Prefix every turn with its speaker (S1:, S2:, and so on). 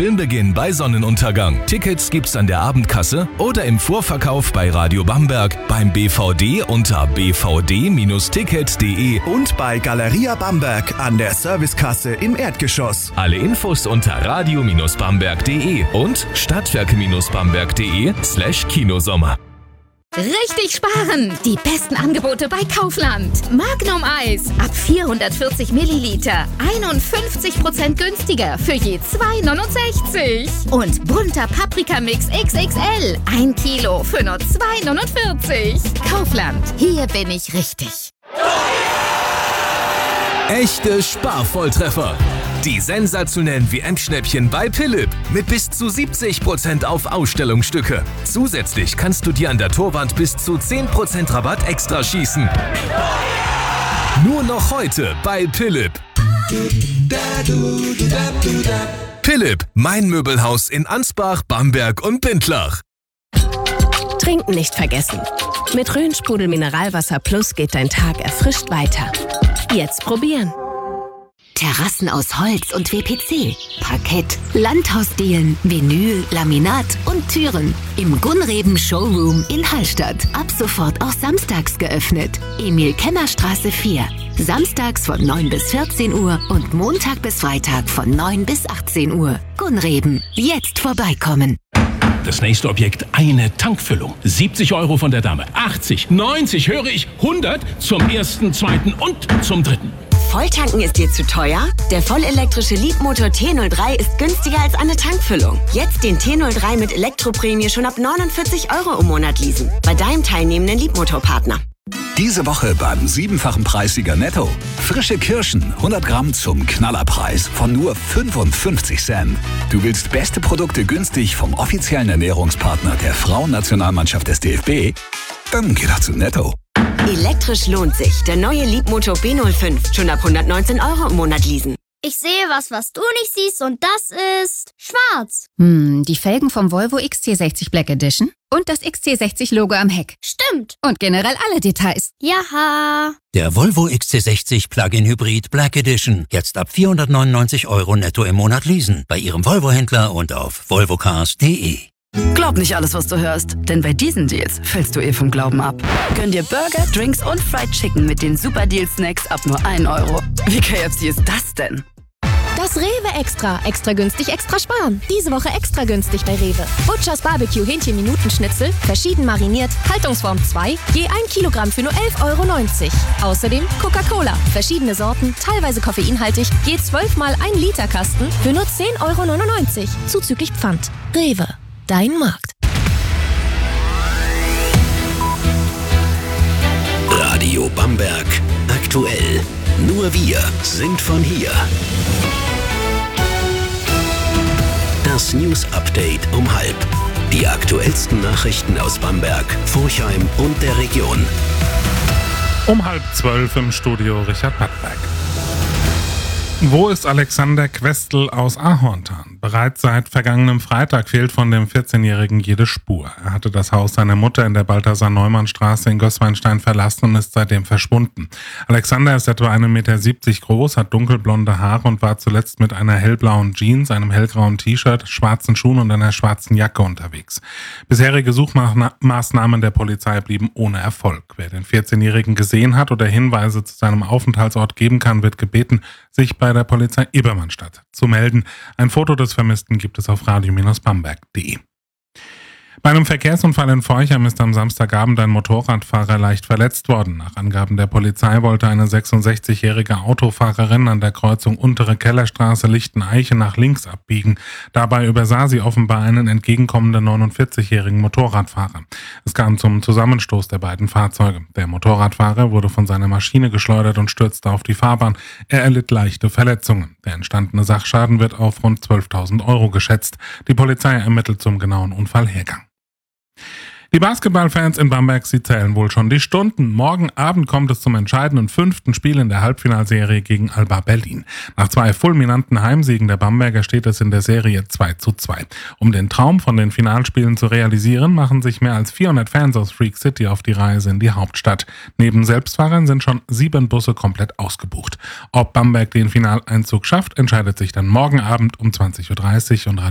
S1: Filmbeginn bei Sonnenuntergang. Tickets gibt's an der Abendkasse oder im Vorverkauf bei Radio Bamberg, beim BVD unter bvd-ticket.de
S2: und bei Galeria Bamberg an der Servicekasse im Erdgeschoss.
S1: Alle Infos unter radio-bamberg.de und stadtwerke-bamberg.de/Kinosommer.
S3: Richtig sparen! Die besten Angebote bei Kaufland. Magnum Eis ab 440 Milliliter. 51% günstiger für je 2,69. Und bunter Paprikamix XXL. 1 Kilo für nur 2,49. Kaufland. Hier bin ich richtig.
S1: Echte Sparvolltreffer. Die sensationellen WM-Schnäppchen bei Philipp mit bis zu 70% auf Ausstellungsstücke. Zusätzlich kannst du dir an der Torwand bis zu 10% Rabatt extra schießen. Nur noch heute bei Philipp. Philipp, mein Möbelhaus in Ansbach, Bamberg und Bindlach.
S4: Trinken nicht vergessen. Mit Rhön-Sprudel Mineralwasser Plus geht dein Tag erfrischt weiter. Jetzt probieren.
S5: Terrassen aus Holz und WPC, Parkett, Landhausdielen, Vinyl, Laminat und Türen. Im Gunreben Showroom in Hallstatt. Ab sofort auch samstags geöffnet. Emil-Kemmer-Straße 4. Samstags von 9 bis 14 Uhr und Montag bis Freitag von 9 bis 18 Uhr. Gunreben, jetzt vorbeikommen.
S6: Das nächste Objekt, eine Tankfüllung. 70 € von der Dame. 80, 90, höre ich, 100 zum ersten, zweiten und zum dritten.
S7: Volltanken ist dir zu teuer? Der vollelektrische Leapmotor T03 ist günstiger als eine Tankfüllung. Jetzt den T03 mit Elektroprämie schon ab 49 € im Monat leasen. Bei deinem teilnehmenden Leapmotor-Partner.
S8: Diese Woche beim 7-fachen Preissieger Netto. Frische Kirschen, 100 Gramm zum Knallerpreis von nur 55 Cent. Du willst beste Produkte günstig vom offiziellen Ernährungspartner der Frauennationalmannschaft des DFB? Dann geh doch zu Netto.
S7: Elektrisch lohnt sich. Der neue Leapmotor B05. Schon ab 119 € im Monat leasen.
S9: Ich sehe was du nicht siehst und das ist schwarz.
S10: Die Felgen vom Volvo XC60 Black Edition und das XC60-Logo am Heck.
S9: Stimmt.
S10: Und generell alle Details.
S9: Jaha.
S11: Der Volvo XC60 Plug-in Hybrid Black Edition. Jetzt ab 499 € netto im Monat leasen. Bei Ihrem Volvo-Händler und auf volvocars.de.
S12: Glaub nicht alles, was du hörst, denn bei diesen Deals fällst du vom Glauben ab. Gönn dir Burger, Drinks und Fried Chicken mit den Super Deal-Snacks ab nur 1 €. Wie KFC ist das denn?
S13: Das Rewe Extra. Extra günstig, extra sparen. Diese Woche extra günstig bei Rewe. Butchers Barbecue Hähnchen-Minutenschnitzel, verschieden mariniert, Haltungsform 2, je 1 Kilogramm für nur 11,90 €. Außerdem Coca-Cola, verschiedene Sorten, teilweise koffeinhaltig, je 12 mal 1 Liter Kasten für nur 10,99 €, zuzüglich Pfand. Rewe. Dein Markt.
S14: Radio Bamberg. Aktuell. Nur wir sind von hier. Das News Update um 12:30. Die aktuellsten Nachrichten aus Bamberg, Forchheim und der Region.
S15: Um 11:30 im Studio Richard Pattberg. Wo ist Alexander Questl aus Ahorntan? Bereits seit vergangenem Freitag fehlt von dem 14-Jährigen jede Spur. Er hatte das Haus seiner Mutter in der Balthasar-Neumann-Straße in Gößweinstein verlassen und ist seitdem verschwunden. Alexander ist etwa 1,70 Meter groß, hat dunkelblonde Haare und war zuletzt mit einer hellblauen Jeans, einem hellgrauen T-Shirt, schwarzen Schuhen und einer schwarzen Jacke unterwegs. Bisherige Suchmaßnahmen der Polizei blieben ohne Erfolg. Wer den 14-Jährigen gesehen hat oder Hinweise zu seinem Aufenthaltsort geben kann, wird gebeten, sich bei der Polizei Ebermannstadt zu melden. Ein Foto des Vermissten gibt es auf radio-bamberg.de. Bei einem Verkehrsunfall in Forchheim ist am Samstagabend ein Motorradfahrer leicht verletzt worden. Nach Angaben der Polizei wollte eine 66-jährige Autofahrerin an der Kreuzung Untere Kellerstraße Lichteneiche nach links abbiegen. Dabei übersah sie offenbar einen entgegenkommenden 49-jährigen Motorradfahrer. Es kam zum Zusammenstoß der beiden Fahrzeuge. Der Motorradfahrer wurde von seiner Maschine geschleudert und stürzte auf die Fahrbahn. Er erlitt leichte Verletzungen. Der entstandene Sachschaden wird auf rund 12.000 € geschätzt. Die Polizei ermittelt zum genauen Unfallhergang. Die Basketballfans in Bamberg, sie zählen wohl schon die Stunden. Morgen Abend kommt es zum entscheidenden 5. Spiel in der Halbfinalserie gegen Alba Berlin. Nach 2 fulminanten Heimsiegen der Bamberger steht es in der Serie 2:2. Um den Traum von den Finalspielen zu realisieren, machen sich mehr als 400 Fans aus Freak City auf die Reise in die Hauptstadt. Neben Selbstfahrern sind schon 7 Busse komplett ausgebucht. Ob Bamberg den Finaleinzug schafft, entscheidet sich dann morgen Abend um 20:30 Uhr und